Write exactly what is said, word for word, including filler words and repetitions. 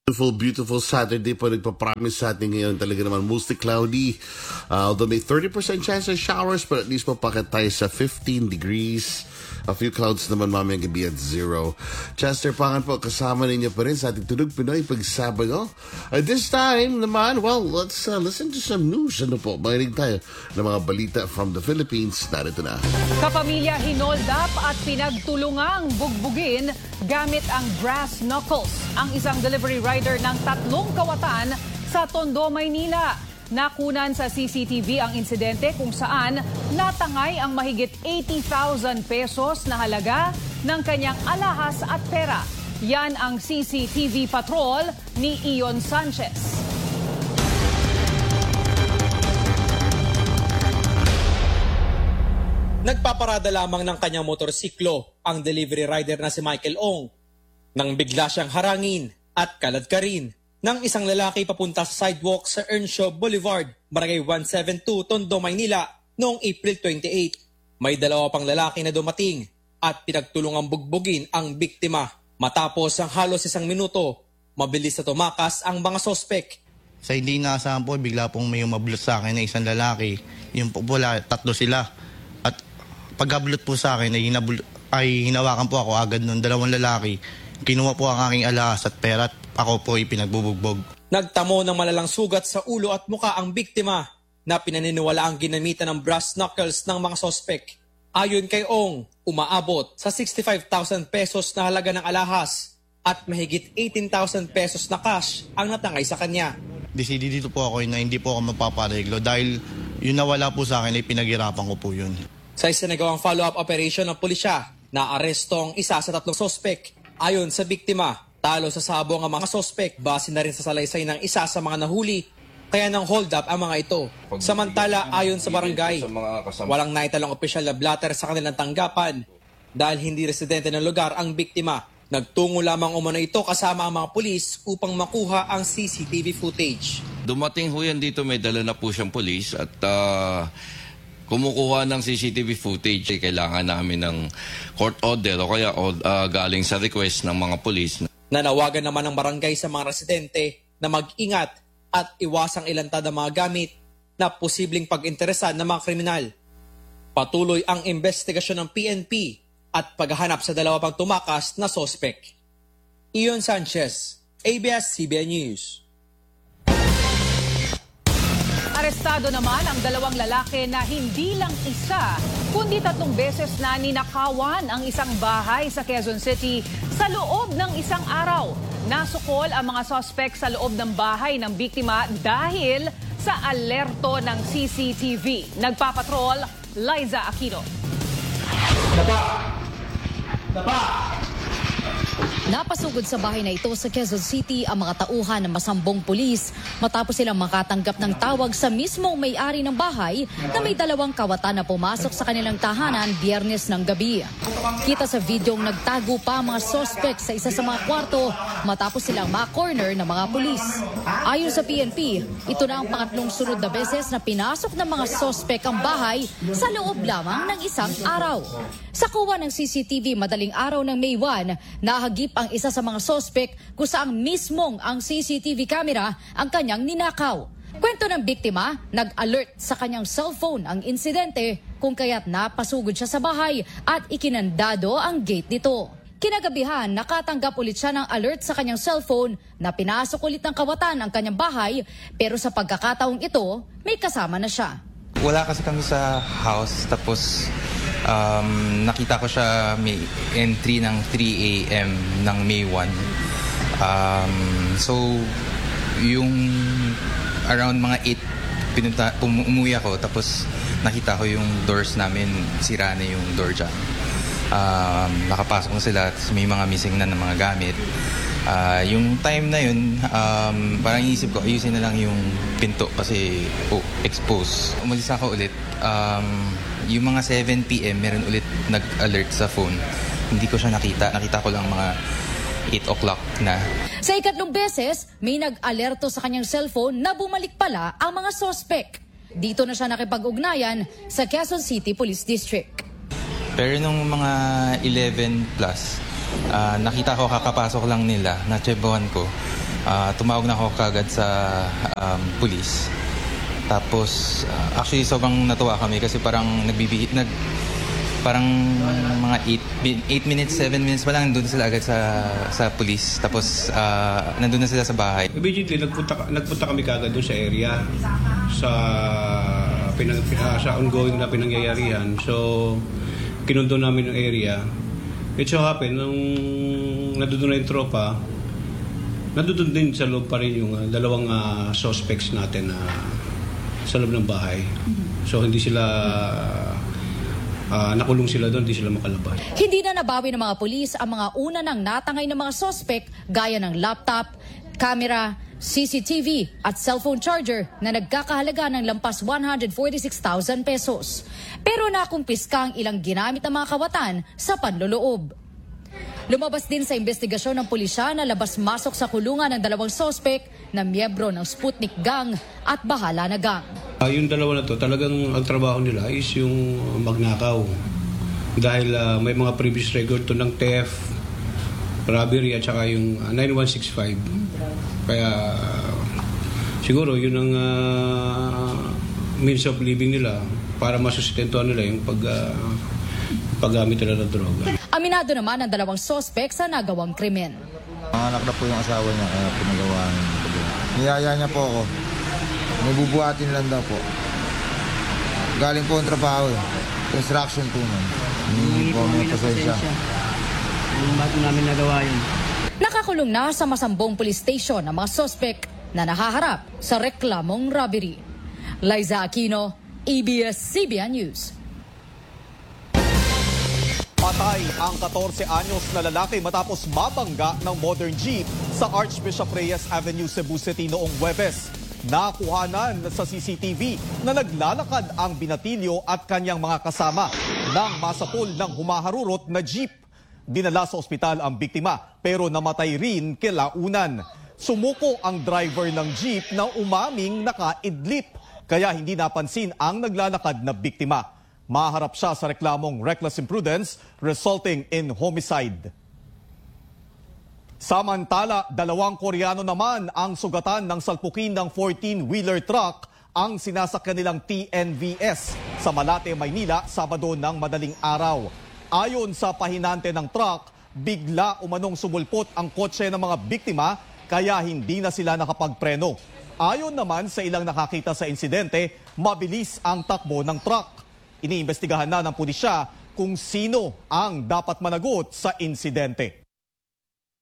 Beautiful, beautiful Saturday po. Nagpapromise sa atin ngayon talaga naman mostly cloudy. Uh, although may thirty percent chance of showers, but at least mapakit tayo sa fifteen degrees. A few clouds naman mamayang gabi at zero. Chester Pangan po, kasama ninyo pa rin sa ating Tunog Pinoy pag Sabado. At this time naman, well, let's uh, listen to some news. Ano po, makinig tayo ng mga balita from the Philippines. Narito na. Kapamilya hinold up at pinagtulungang bugbugin gamit ang brass knuckles ang isang delivery rider ng tatlong kawatan sa Tondo, Maynila. Nakunan sa C C T V ang insidente kung saan natangay ang mahigit eighty thousand pesos na halaga ng kanyang alahas at pera. Yan ang C C T V patrol ni Ion Sanchez. Nagpaparada lamang ng kanyang motorsiklo ang delivery rider na si Michael Ong nang bigla siyang harangin at kaladkarin ng isang lalaki papunta sa sidewalk sa Earnshaw Boulevard, Barangay one seventy-two, Tondo, Maynila noong April twenty-eighth. May dalawa pang lalaki na dumating at pinagtulungang bugbugin ang biktima. Matapos ang halos isang minuto, mabilis na tumakas ang mga sospek. Sa hindi naasahan po, bigla pong may umablot sa akin na isang lalaki. Yung po pula, tatlo sila. At pag-ablot po sa akin ay, hinabul- ay hinawakan po ako agad ng dalawang lalaki. Kinuha po ang aking alahas at pera at ako po ipinagbubugbog. Nagtamo ng malalang sugat sa ulo at muka ang biktima na pinaniniwala ang ginamitan ng brass knuckles ng mga sospek. Ayon kay Ong, umaabot sa sixty-five thousand pesos na halaga ng alahas at mahigit eighteen thousand pesos na cash ang natangay sa kanya. Decide dito po ako na hindi po ako mapapareglo dahil yung nawala po sa akin ay pinaghirapan ko po yun. Sa isinagawang follow-up operation ng pulisya, naaresto ang isa sa tatlong sospek. Ayon sa biktima, talo sa sabong ang mga sospek base na rin sa salaysay ng isa sa mga nahuli. Kaya nang hold up ang mga ito. Samantala, ayon sa barangay, walang naitalang opisyal na blatter sa kanilang tanggapan. Dahil hindi residente ng lugar ang biktima, nagtungo lamang umano ito kasama ang mga pulis upang makuha ang C C T V footage. Dumating ho yan dito, may dala na po siyang pulis at uh, kumukuha ng C C T V footage. Kailangan namin ng court order o kaya uh, galing sa request ng mga pulis. Nanawagan naman ng barangay sa mga residente na mag-ingat at iwasang ilantad ang mga gamit na posibleng pag-interesan ng mga kriminal. Patuloy ang investigasyon ng P N P at paghahanap sa dalawa pang tumakas na sospek. Ion Sanchez, A B S C B N News. Arestado naman ang dalawang lalaki na hindi lang isa, kundi tatlong beses na ninakawan ang isang bahay sa Quezon City sa loob ng isang araw. Nasukol ang mga sospek sa loob ng bahay ng biktima dahil sa alerto ng C C T V. Nagpapatrol, Liza Aquino. Daba! Daba! Napasugod sa bahay na ito sa Quezon City ang mga tauhan ng masambong pulis matapos silang makatanggap ng tawag sa mismong may-ari ng bahay na may dalawang kawatan na pumasok sa kanilang tahanan Biyernes ng gabi. Kita sa videong nagtago pa ang mga sospek sa isa sa mga kwarto matapos silang ma-corner ng mga pulis. Ayon sa P N P, ito na ang pangatlong sunod na beses na pinasok ng mga sospek ang bahay sa loob lamang ng isang araw. Sa kuha ng C C T V madaling araw ng May first, nahagip ang isa sa mga sospek kung saan mismong ang C C T V camera ang kanyang ninakaw. Kwento ng biktima, nag-alert sa kanyang cellphone ang insidente kung kaya't napasugod siya sa bahay at ikinandado ang gate nito. Kinagabihan, nakatanggap ulit siya ng alert sa kanyang cellphone na pinasok ulit ng kawatan ang kanyang bahay pero sa pagkakataong ito, may kasama na siya. Wala kasi kami sa house tapos um, nakita ko siya may entry ng three A M ng May first. Um, so yung around mga eight pinunta, um, umuwi ako tapos nakita ko yung doors namin, sira na yung door dyan. Um, nakapasok na sila tapos may mga missing na ng mga gamit. Uh, yung time na yun, um, parang iisip ko, ayusin na lang yung pinto kasi oh, exposed. Umalis ako ulit. Um, yung mga seven P M meron ulit nag-alert sa phone. Hindi ko siya nakita. Nakita ko lang mga eight o'clock na. Sa ikatlong beses, may nag-alerto sa kanyang cellphone na bumalik pala ang mga sospek. Dito na siya nakipag-ugnayan sa Quezon City Police District. Pero nung mga eleven plus, Ah, nakita ko kakapasok lang nila, natsyempohan ko. Ah, tumawag na ako kagad sa um, pulis. Tapos, uh, actually, sobrang natuwa kami kasi parang nagbibigit, nag, parang mga eight minutes, seven minutes pa lang, nandun sila agad sa, sa police. Tapos, uh, nandun na sila sa bahay. Immediately, nagpunta, nagpunta kami kagad doon sa area, sa, pinag, uh, sa ongoing na pinangyayarihan. So, kinundo namin yung area. It so happened, nung nandun na yung tropa, nandun din sa loob pa rin yung uh, dalawang uh, suspects natin na uh, sa loob ng bahay. So hindi sila, uh, nakulong sila doon, hindi sila makalabas. Hindi na nabawi ng mga pulis ang mga una nang natangay ng mga sospek gaya ng laptop, camera, C C T V at cellphone charger na nagkakahalaga ng lampas one hundred forty-six thousand pesos. Pero nakumpiska ang ilang ginamit ng mga kawatan sa panloloob. Lumabas din sa investigasyon ng pulisya na labas-masok sa kulungan ng dalawang sospek na miyembro ng Sputnik Gang at Bahala na Gang. Uh, yung dalawa na to, talagang ang trabaho nila is yung magnakaw. Dahil uh, may mga previous record to ng theft, robbery at saka yung uh, nine one six five. Kaya uh, siguro yun ang uh, means of living nila para masustentuhan nila yung pag, uh, paggamit nila ng droga. Aminado naman ang dalawang sospek sa nagawang krimen. Anak na po yung asawa niya kaya pinagawa niya. Niyaya niya po ako. Mabubuhatin lang daw po. Galing po ang trabaho eh. Construction po man. Hindi po may pasensya. Ba't namin nagawa yun? Nakakulong na sa Masambong Police Station ang mga sospek na nahaharap sa reklamong robbery. Liza Aquino, A B S C B N News. Patay ang fourteen anyos na lalaki matapos mabangga ng modern jeep sa Archbishop Reyes Avenue, Cebu City noong Huwebes. Nakuhanan sa C C T V na naglalakad ang binatilyo at kanyang mga kasama nang masapul ng humaharurot na jeep. Dinala sa ospital ang biktima pero namatay rin kilaunan. Sumuko ang driver ng jeep na umaming nakaidlip kaya hindi napansin ang naglalakad na biktima. Maharap siya sa reklamong reckless imprudence resulting in homicide. Samantala, dalawang Koreano naman ang sugatan ng salpukin ng fourteen-wheeler truck ang sinasakyan nilang T N V S sa Malate, Maynila, Sabado ng madaling araw. Ayon sa pahinante ng truck, bigla umanong sumulpot ang kotse ng mga biktima kaya hindi na sila nakapagpreno. Ayon naman sa ilang nakakita sa insidente, mabilis ang takbo ng truck. Iniimbestigahan na ng pulisya kung sino ang dapat managot sa insidente.